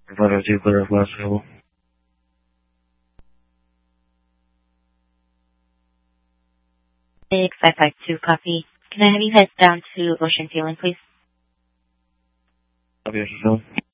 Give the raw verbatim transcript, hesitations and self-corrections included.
Provider two, clear of glass available. Big five five two, copy. Can I have you head down to Ocean Fueling, please? Copy, Ocean Fueling.